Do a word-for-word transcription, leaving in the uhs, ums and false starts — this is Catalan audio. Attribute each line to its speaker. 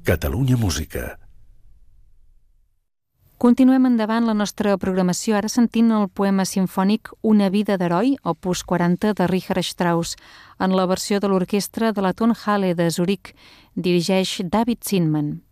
Speaker 1: Catalunya Música.
Speaker 2: Continuem endavant la nostra programació, ara sentint el poema simfònic Una vida d'heroi, opus quaranta de Richard Strauss, en la versió de l'orquestra de la Tonhalle de Zuric, dirigeix David Zinman.